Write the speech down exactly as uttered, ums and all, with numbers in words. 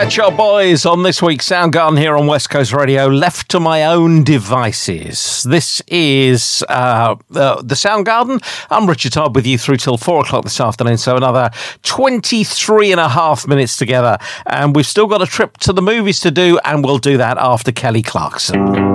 Pet Shop Boys on this week's Soundgarden here on West Coast Radio. Left to my own devices. This is uh, uh, the Soundgarden. I'm Richard Todd with you through till four o'clock this afternoon. So another twenty-three and a half minutes together. And we've still got a trip to the movies to do, and we'll do that after Kelly Clarkson.